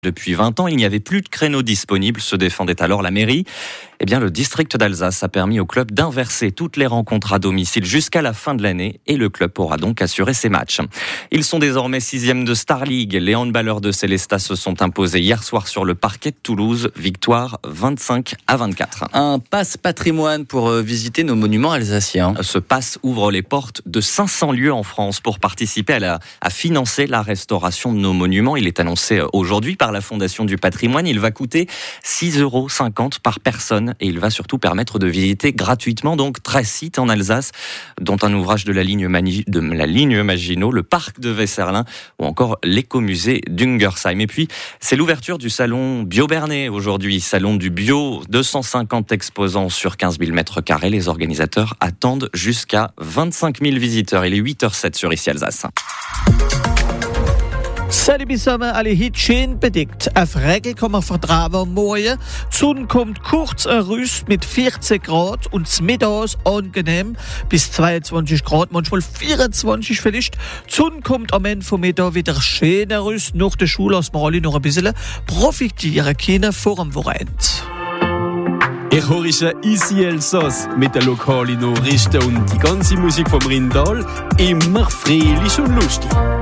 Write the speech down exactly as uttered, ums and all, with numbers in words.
Depuis vingt ans, il n'y avait plus de créneaux disponibles, se défendait alors la mairie. Eh bien, le district d'Alsace a permis au club d'inverser toutes les rencontres à domicile jusqu'à la fin de l'année et le club pourra donc assurer ses matchs. Ils sont désormais sixième de Star League. Les handballeurs de Célestat se sont imposés hier soir sur le parquet de Toulouse. Victoire vingt-cinq à vingt-quatre. Un pass patrimoine pour visiter nos monuments alsaciens. Ce pass ouvre les portes de cinq cents lieux en France pour participer à, la, à financer la restauration de nos monuments. Il est annoncé aujourd'hui par la Fondation du patrimoine. Il va coûter six euros cinquante par personne. Et il va surtout permettre de visiter gratuitement donc treize sites en Alsace, dont un ouvrage de la ligne, Mani- de la ligne Maginot, le parc de Wesserlin ou encore l'écomusée d'Ungersheim. Et puis, c'est l'ouverture du salon Bio-Bernay aujourd'hui, salon du bio, deux cent cinquante exposants sur quinze mille mètres carrés. Les organisateurs attendent jusqu'à vingt-cinq mille visiteurs. Il est huit heures zéro sur ici Alsace. Salut zusammen, alle hit schön bedeckt. Auf Regel kann man vertrauen am Morgen. Die Sonne kommt kurz heraus mit vierzehn Grad und mittags angenehm bis zweiundzwanzig Grad, manchmal vierundzwanzig vielleicht. Die Sonne kommt am Ende vom Mittag wieder schön heraus. Nach der Schule lassen wir alle noch ein bisschen profitieren können vor dem Wochenende. Ich höre Ici Elsass mit den lokalen Nachrichten und die ganze Musik vom Rindal. Immer fröhlich und lustig.